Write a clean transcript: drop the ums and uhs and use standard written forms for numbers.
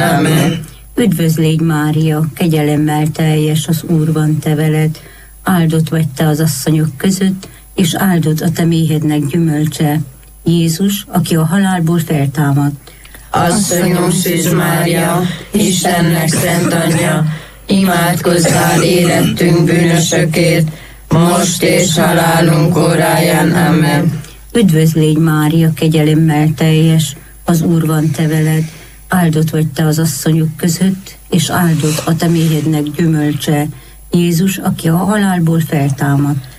Amen. Üdvözl légy, Mária, kegyelemmel teljes, az Úr van te veled, áldott vagy te az asszonyok között, és áldott a te méhednek gyümölcse, Jézus, aki a halálból feltámadt. Asszonyom Szűz Mária, Istennek szent anyja, imádkozzál érettünk bűnösökért, most és halálunk óráján. Amen. Üdvözl légy, Mária, kegyelemmel teljes, az Úr van te veled, áldott vagy te az asszonyok között, és áldott a te méhednek gyümölcse, Jézus, aki a halálból feltámadt.